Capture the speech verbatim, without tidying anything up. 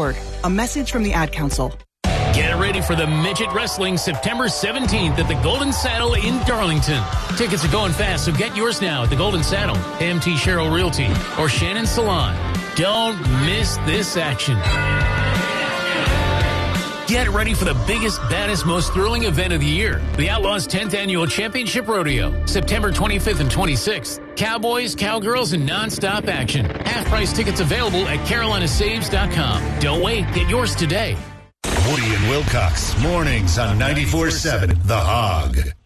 org. A message from the Ad Council. Get ready for the Midget Wrestling September seventeenth at the Golden Saddle in Darlington. Tickets are going fast, so get yours now at the Golden Saddle, M T Sherrill Realty, or Shannon Salon. Don't miss this action. Get ready for the biggest, baddest, most thrilling event of the year. The Outlaws' tenth Annual Championship Rodeo, September twenty-fifth and twenty-sixth. Cowboys, cowgirls, and non-stop action. Half-price tickets available at carolina saves dot com. Don't wait. Get yours today. Woody and Wilcox, mornings on ninety-four seven The Hog.